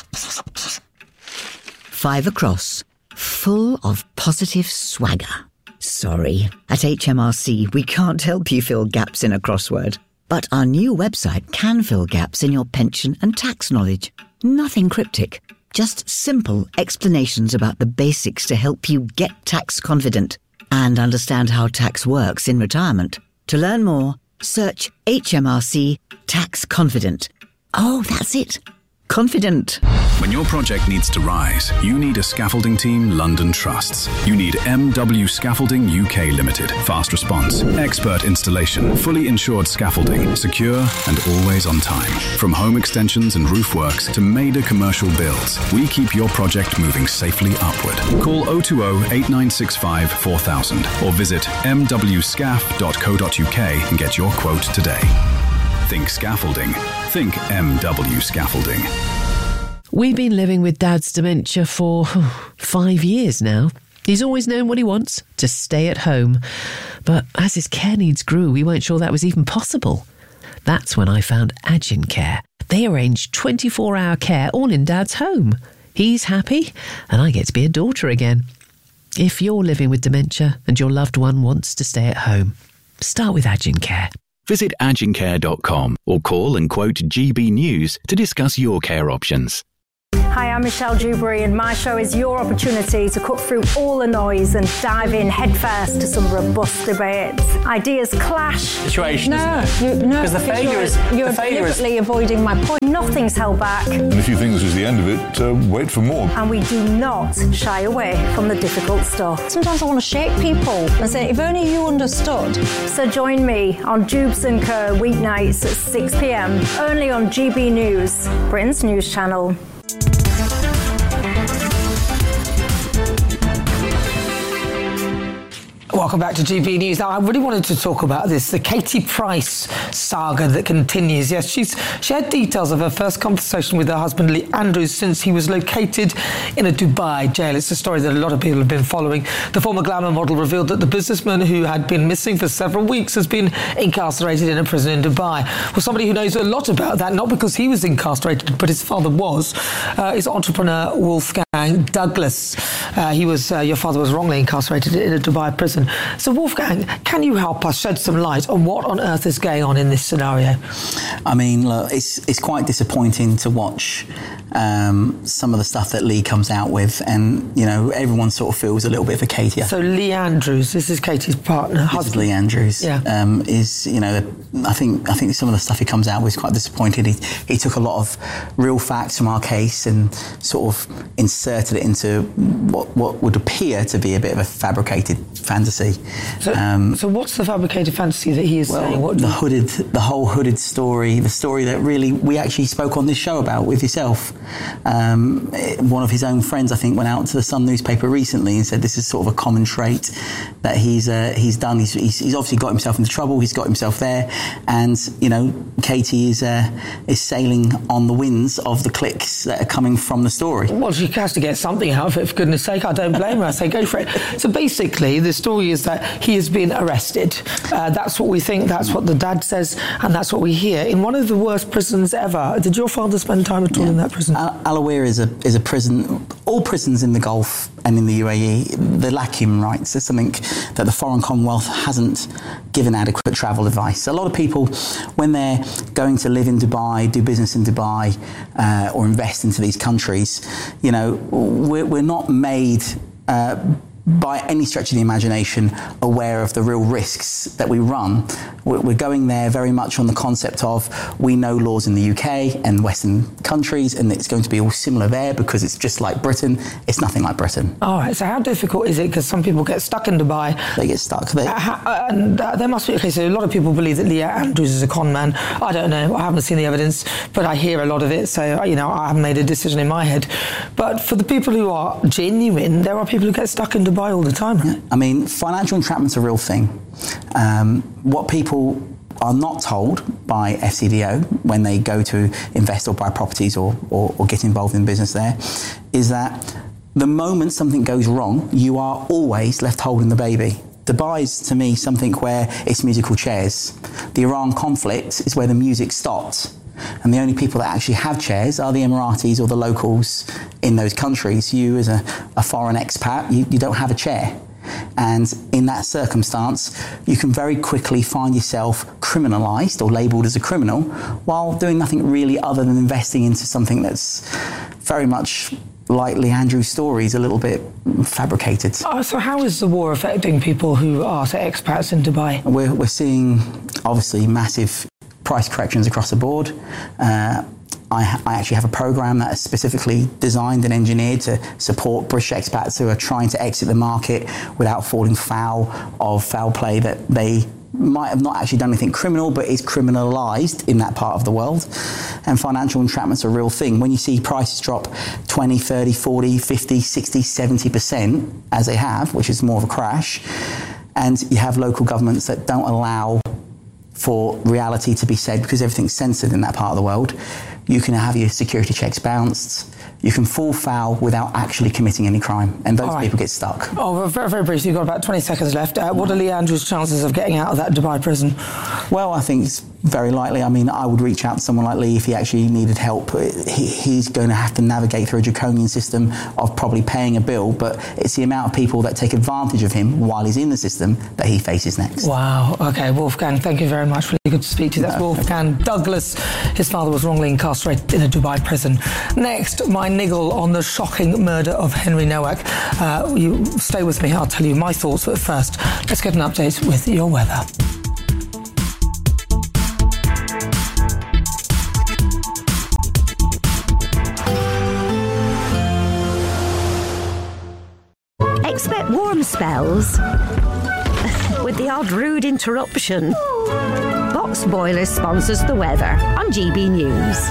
Five across, full of positive swagger. Sorry, at H M R C we can't help you fill gaps in a crossword. But our new website can fill gaps in your pension and tax knowledge. Nothing cryptic, Just simple explanations about the basics to help you get tax confident and understand how tax works in retirement. To learn more, search H M R C Tax Confident. Oh, that's it. Confident. When your project needs to rise, you need a scaffolding team London trusts. You need M W Scaffolding U K Limited. Fast response, expert installation, fully insured scaffolding, secure and always on time. From home extensions and roof works to major commercial builds, we keep your project moving safely upward. Call oh two oh, eight nine six five, four thousand or visit m w scaff dot co dot u k and get your quote today. Think scaffolding. Think M W Scaffolding. We've been living with Dad's dementia for oh, five years now. He's always known what he wants, to stay at home. But as his care needs grew, we weren't sure that was even possible. That's when I found Agin Care. They arrange twenty-four hour care all in Dad's home. He's happy, and I get to be a daughter again. If you're living with dementia and your loved one wants to stay at home, start with Agin Care. Visit agin care dot com or call and quote G B News to discuss your care options. Hi, I'm Michelle Dewberry, and my show is your opportunity to cut through all the noise and dive in headfirst to some robust debates. Ideas clash. Situation, no, isn't it? You, no, because the failure you're, is you're the failure deliberately is... avoiding my point. Nothing's held back. And if you think this is the end of it, uh, wait for more. And we do not shy away from the difficult stuff. Sometimes I want to shake people and say, if only you understood. So join me on Jubes and Co weeknights at six p m only on G B News, Britain's news channel. Welcome back to G B News. Now, I really wanted to talk about this, the Katie Price saga that continues. Yes, she's shared details of her first conversation with her husband, Lee Andrews, since he was located in a Dubai jail. It's a story that a lot of people have been following. The former glamour model revealed that the businessman who had been missing for several weeks has been incarcerated in a prison in Dubai. Well, somebody who knows a lot about that, not because he was incarcerated, but his father was, uh, is entrepreneur Wolfgang Douglas. Uh, he was, uh, your father was wrongly incarcerated in a Dubai prison. So, Wolfgang, can you help us shed some light on what on earth is going on in this scenario? I mean, look, it's it's quite disappointing to watch um, some of the stuff that Lee comes out with, and you know, everyone sort of feels a little bit for Katie. So, Lee Andrews, this is Katie's partner, this husband. Is Lee Andrews. Yeah. Um, is you know, I think I think some of the stuff he comes out with is quite disappointing. He he took a lot of real facts from our case and sort of inserted it into what what would appear to be a bit of a fabricated fantasy. So, um, so what's the fabricated fantasy that he is well, saying? What the hooded, the whole hooded story, the story that really we actually spoke on this show about with yourself. Um, one of his own friends, I think, went out to the Sun newspaper recently and said this is sort of a common trait that he's uh, he's done. He's, he's he's obviously got himself into trouble. He's got himself there, and you know, Katie is uh, is sailing on the winds of the clicks that are coming from the story. Well, she has to get something out of it, for goodness sake. I don't blame her. I say go for it. So basically, the story is that he has been arrested. Uh, that's what we think, that's what the dad says, and that's what we hear. In one of the worst prisons ever. Did your father spend time at all yeah. in that prison? Al- Alawir is a is a prison. All prisons in the Gulf and in the U A E, they lack human rights. There's something that the foreign Commonwealth hasn't given adequate travel advice. A lot of people, when they're going to live in Dubai, do business in Dubai, uh, or invest into these countries, you know, we're, we're not made uh, by any stretch of the imagination aware of the real risks that we run. We're going there very much on the concept of we know laws in the U K and Western countries, and it's going to be all similar there because it's just like Britain. It's nothing like Britain. All right, so how difficult is it? Because some people get stuck in Dubai. They get stuck. They, uh, how, uh, and uh, there must be, okay, so a lot of people believe that Lee Andrews is a con man. I don't know, I haven't seen the evidence, but I hear a lot of it, so, you know, I haven't made a decision in my head. But for the people who are genuine, there are people who get stuck in Dubai all the time, right? Yeah. I mean, financial entrapment's a real thing. Um, what people are not told by F C D O when they go to invest or buy properties or, or, or get involved in business there is that the moment something goes wrong, you are always left holding the baby. Dubai is, to me, something where it's musical chairs. The Iran conflict is where the music stopped. And the only people that actually have chairs are the Emiratis or the locals in those countries. You, as a, a foreign expat, you, you don't have a chair. And in that circumstance, you can very quickly find yourself criminalised or labelled as a criminal while doing nothing really other than investing into something that's very much like Leandro's story, is a little bit fabricated. Oh, so how is the war affecting people who are, say, expats in Dubai? We're, we're seeing, obviously, massive price corrections across the board. Uh, I, I actually have a program that is specifically designed and engineered to support British expats who are trying to exit the market without falling foul of foul play that they might have not actually done anything criminal, but is criminalised in that part of the world. And financial entrapment's a real thing. When you see prices drop twenty, thirty, forty, fifty, sixty, seventy percent, as they have, which is more of a crash, and you have local governments that don't allow for reality to be said because everything's censored in that part of the world, you can have your security checks bounced. You can fall foul without actually committing any crime, and those right. people get stuck. Oh, very, very briefly, you've got about twenty seconds left. Uh, what are Leandro's chances of getting out of that Dubai prison? Well, I think it's very likely. I mean, I would reach out to someone like Lee if he actually needed help. He, he's going to have to navigate through a draconian system of probably paying a bill, but it's the amount of people that take advantage of him while he's in the system that he faces next. Wow. Okay, Wolfgang, thank you very much. Really good to speak to you. That's no. Wolfgang Douglas. His father was wrongly incarcerated in a Dubai prison. Next, my niggle on the shocking murder of Henry Nowak. Uh, you stay with me, I'll tell you my thoughts, but first, let's get an update with your weather. Expect warm spells with the odd rude interruption. Box Boilers sponsors the weather on G B News.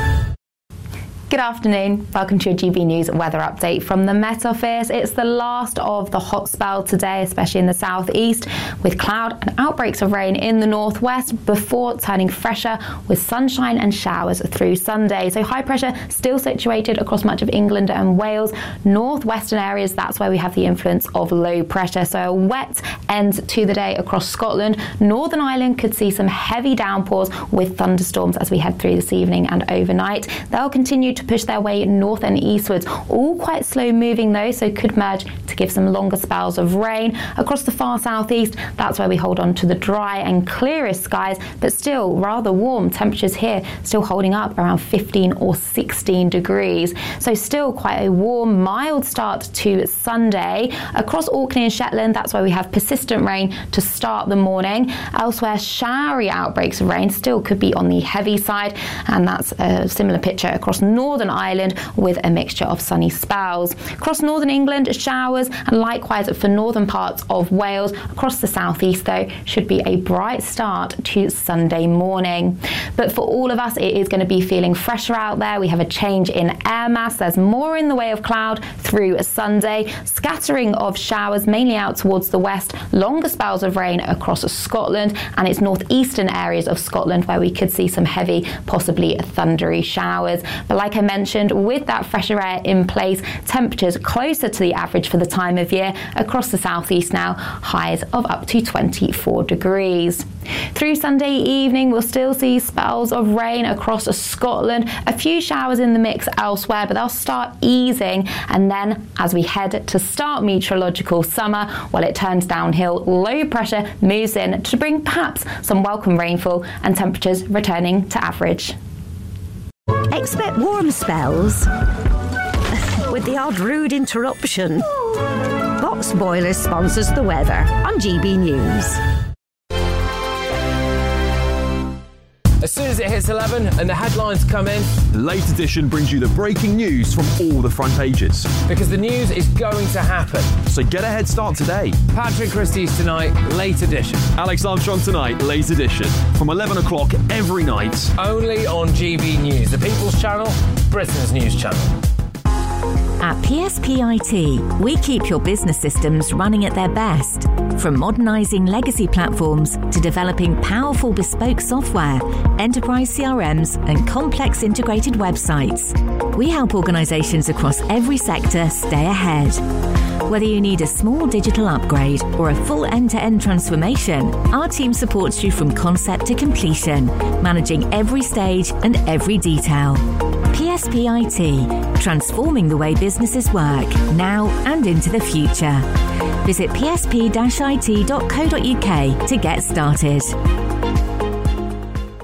Good afternoon. Welcome to your G B News weather update from the Met Office. It's the last of the hot spell today, especially in the southeast, with cloud and outbreaks of rain in the northwest before turning fresher with sunshine and showers through Sunday. So high pressure still situated across much of England and Wales. Northwestern areas, that's where we have the influence of low pressure. So a wet end to the day across Scotland. Northern Ireland could see some heavy downpours with thunderstorms as we head through this evening and overnight. They'll continue to push their way north and eastwards, all quite slow moving though, so could merge to give some longer spells of rain. Across the far southeast, that's where we hold on to the dry and clearest skies, but still rather warm. Temperatures here still holding up around fifteen or sixteen degrees. So still quite a warm, mild start to Sunday. Across Orkney and Shetland, that's where we have persistent rain to start the morning. Elsewhere, showery outbreaks of rain still could be on the heavy side, and that's a similar picture across Northern Ireland with a mixture of sunny spells. Across northern England, showers, and likewise for northern parts of Wales. Across the southeast, though, should be a bright start to Sunday morning. But for all of us, it is going to be feeling fresher out there. We have a change in air mass. There's more in the way of cloud through Sunday. Scattering of showers, mainly out towards the west. Longer spells of rain across Scotland and its northeastern areas of Scotland, where we could see some heavy, possibly thundery showers. But like I mentioned, with that fresher air in place, temperatures closer to the average for the time of year across the southeast now, highs of up to twenty-four degrees. Through Sunday evening, we'll still see spells of rain across Scotland, a few showers in the mix elsewhere, but they'll start easing, and then as we head to start meteorological summer, while it turns downhill, low pressure moves in to bring perhaps some welcome rainfall and temperatures returning to average. Expect warm spells with the odd rude interruption. Box Boilers sponsors the weather on G B News. As soon as it hits eleven and the headlines come in, the Late Edition brings you the breaking news from all the front pages. Because the news is going to happen. So get a head start today. Patrick Christie's tonight, Late Edition. Alex Armstrong tonight, Late Edition. From eleven o'clock every night. Only on G B News, the People's Channel, Britain's news channel. At P S P I T, we keep your business systems running at their best. From modernising legacy platforms to developing powerful bespoke software, enterprise C R Ms and complex integrated websites, we help organisations across every sector stay ahead. Whether you need a small digital upgrade or a full end-to-end transformation, our team supports you from concept to completion, managing every stage and every detail. P S P I T, transforming the way businesses work, now and into the future. Visit p s p dash i t dot co dot u k to get started.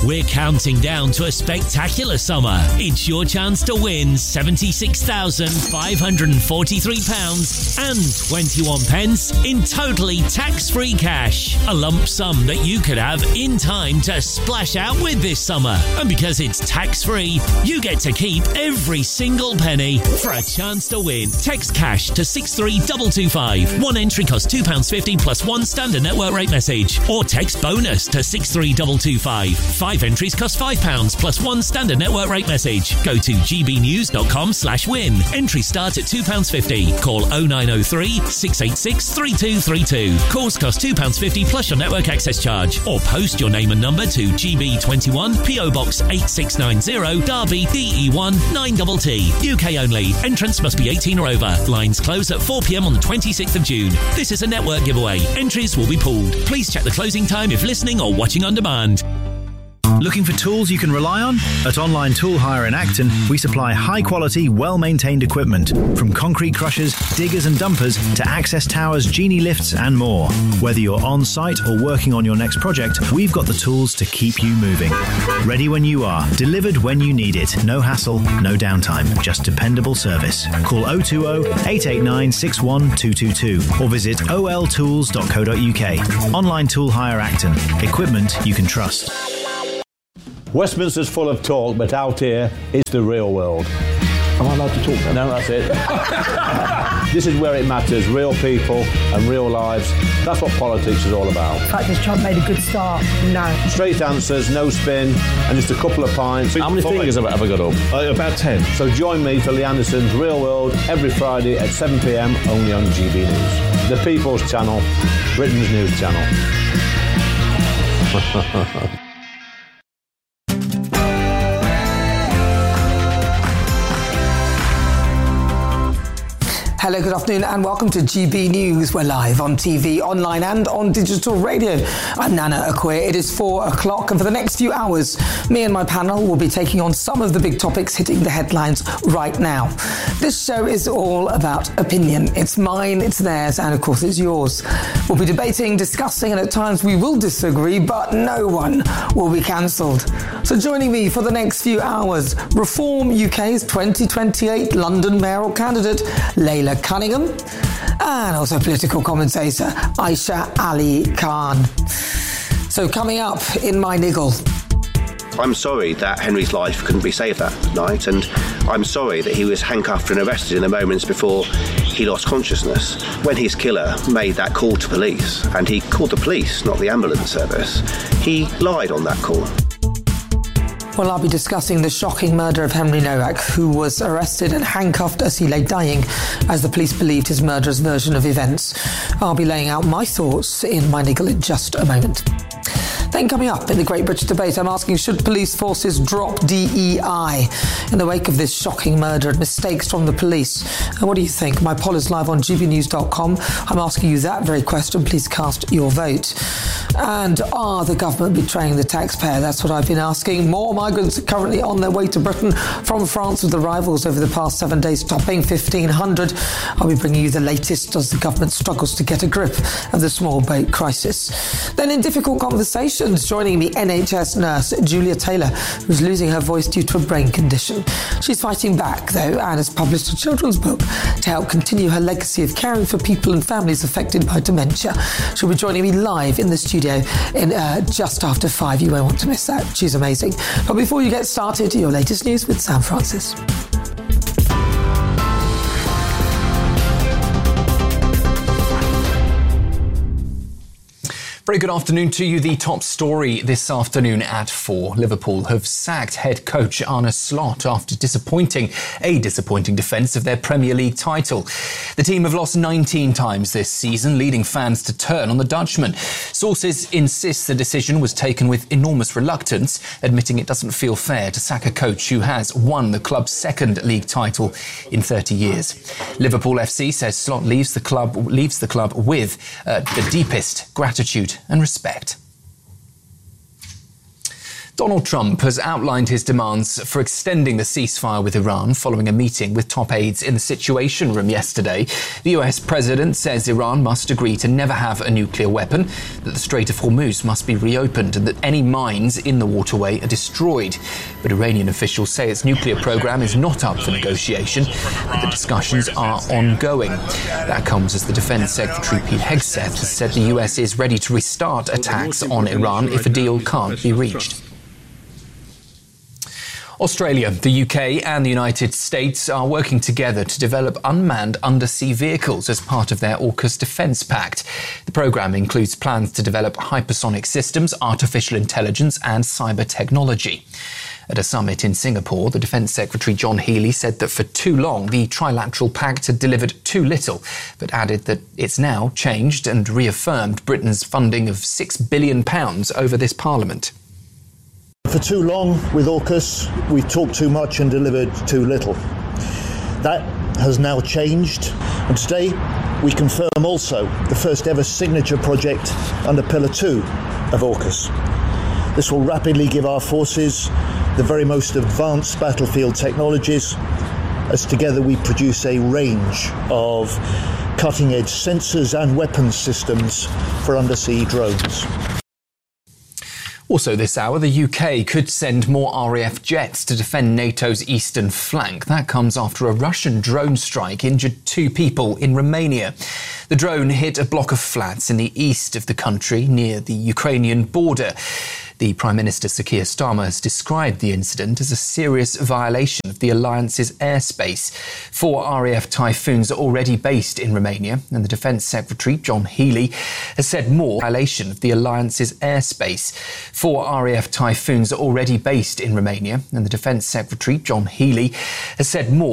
We're counting down to a spectacular summer. It's your chance to win seventy-six thousand five hundred forty-three pounds and twenty-one pence in totally tax-free cash. A lump sum that you could have in time to splash out with this summer. And because it's tax-free, you get to keep every single penny. For a chance to win, text cash to six three two two five. One entry costs two pounds fifty plus one standard network rate message. Or text bonus to six three two two five. Five entries cost five pounds plus one standard network rate message. Go to gbnews.com slash win. Entries start at two pounds fifty. Call oh nine oh three, six eight six, three two three two. Calls cost two pounds fifty plus your network access charge. Or post your name and number to G B twenty-one, P O Box eight six nine zero, Derby, D E one nine T T. U K only. Entrance must be eighteen or over. Lines close at four p m on the twenty-sixth of June. This is a network giveaway. Entries will be pooled. Please check the closing time if listening or watching on demand. Looking for tools you can rely on? At Online Tool Hire in Acton, we supply high-quality, well-maintained equipment, from concrete crushers, diggers and dumpers to access towers, genie lifts and more. Whether you're on-site or working on your next project, we've got the tools to keep you moving. Ready when you are, delivered when you need it. No hassle, no downtime, just dependable service. Call oh two oh, eight eight nine, six one two two two or visit o l tools dot co dot u k. Online Tool Hire Acton. Equipment you can trust. Westminster's full of talk, but out here, it's the real world. Am I allowed to talk now? No, that's it. This is where it matters, real people and real lives. That's what politics is all about. In fact, has Trump made a good start? No. Straight answers, no spin, and just a couple of pints. How many fingers have I ever got up? Uh, about ten. So join me for Lee Anderson's Real World every Friday at seven p m only on G B News. The People's Channel, Britain's news channel. Hello, good afternoon and welcome to G B News. We're live on T V, online and on digital radio. I'm Nana Akwe. It is four o'clock and for the next few hours, me and my panel will be taking on some of the big topics hitting the headlines right now. This show is all about opinion. It's mine, it's theirs, and of course it's yours. We'll be debating, discussing, and at times we will disagree, but no one will be cancelled. So joining me for the next few hours, Reform U K's twenty twenty-eight London mayoral candidate, Layla Cunningham, and also political commentator Aisha Ali Khan. So coming up in my niggle. I'm sorry that Henry's life couldn't be saved that night, and I'm sorry that he was handcuffed and arrested in the moments before he lost consciousness. When his killer made that call to police, and he called the police, not the ambulance service, he lied on that call. Well, I'll be discussing the shocking murder of Henry Nowak, who was arrested and handcuffed as he lay dying, as the police believed his murderer's version of events. I'll be laying out my thoughts in my niggle in just a moment. Then coming up in the Great British debate, I'm asking, should police forces drop D E I in the wake of this shocking murder and mistakes from the police? And what do you think? My poll is live on g b news dot com. I'm asking you that very question. Please cast your vote. And are the government betraying the taxpayer? That's what I've been asking. More migrants are currently on their way to Britain from France, with arrivals over the past seven days topping fifteen hundred. I'll be bringing you the latest as the government struggles to get a grip of the small boat crisis. Then in difficult conversations, joining me, N H S nurse Julia Taylor, who's losing her voice due to a brain condition. She's fighting back, though, and has published a children's book to help continue her legacy of caring for people and families affected by dementia. She'll be joining me live in the studio in uh, just after five. You won't want to miss that. She's amazing. But before you get started, your latest news with Sam Francis. Very good afternoon to you. The top story this afternoon at four. Liverpool have sacked head coach Arne Slot after disappointing a disappointing defence of their Premier League title. The team have lost nineteen times this season, leading fans to turn on the Dutchman. Sources insist the decision was taken with enormous reluctance, admitting it doesn't feel fair to sack a coach who has won the club's second league title in thirty years. Liverpool F C says Slot leaves the club leaves the club with uh, the deepest gratitude and respect. Donald Trump has outlined his demands for extending the ceasefire with Iran following a meeting with top aides in the Situation Room yesterday. The U S president says Iran must agree to never have a nuclear weapon, that the Strait of Hormuz must be reopened and that any mines in the waterway are destroyed. But Iranian officials say its nuclear program is not up for negotiation, but the discussions are ongoing. That comes as the Defense Secretary Pete Hegseth has said the U S is ready to restart attacks on Iran if a deal can't be reached. Australia, the U K and the United States are working together to develop unmanned undersea vehicles as part of their AUKUS Defence Pact. The programme includes plans to develop hypersonic systems, artificial intelligence and cyber technology. At a summit in Singapore, the Defence Secretary John Healey said that for too long the trilateral pact had delivered too little, but added that it's now changed and reaffirmed Britain's funding of six billion pounds over this Parliament. For too long with AUKUS, we've talked too much and delivered too little. That has now changed, and today we confirm also the first ever signature project under Pillar two of AUKUS. This will rapidly give our forces the very most advanced battlefield technologies, as together we produce a range of cutting-edge sensors and weapons systems for undersea drones. Also this hour, the U K could send more R A F jets to defend NATO's eastern flank. That comes after a Russian drone strike injured two people in Romania. The drone hit a block of flats in the east of the country near the Ukrainian border. The Prime Minister, Sir Keir Starmer, has described the incident as a serious violation of the alliance's airspace. Four R A F Typhoons are already based in Romania, and the Defence Secretary, John Healey, has said more violation of the alliance's airspace. Four R A F Typhoons are already based in Romania, and the Defence Secretary, John Healey, has said more